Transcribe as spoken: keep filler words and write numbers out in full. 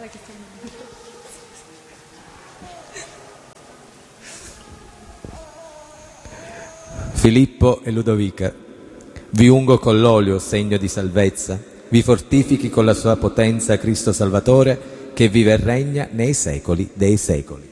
Filippo e Ludovica, vi ungo con l'olio, segno di salvezza, vi fortifichi con la sua potenza Cristo Salvatore, che vive e regna nei secoli dei secoli.